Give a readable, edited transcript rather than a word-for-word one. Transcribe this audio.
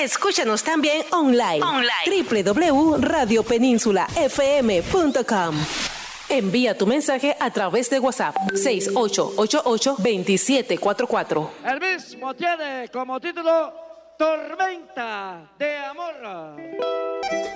Escúchanos también online. www.radiopeninsula.fm.com. Envía tu mensaje a través de WhatsApp 6888-2744. El mismo tiene como título Tormenta de Amor.